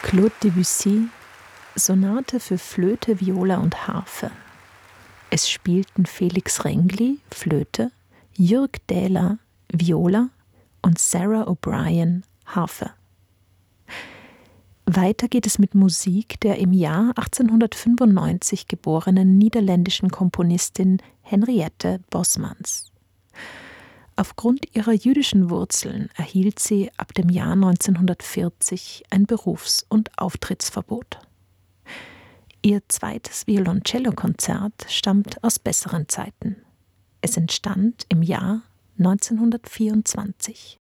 Claude Debussy, Sonate für Flöte, Viola und Harfe. Es spielten Felix Rengli, Flöte, Jürg Dähler, Viola und Sarah O'Brien, Harfe. Weiter geht es mit Musik der im Jahr 1895 geborenen niederländischen Komponistin Henriette Bosmans. Aufgrund ihrer jüdischen Wurzeln erhielt sie ab dem Jahr 1940 ein Berufs- und Auftrittsverbot. Ihr zweites Violoncello-Konzert stammt aus besseren Zeiten. Es entstand im Jahr 1924.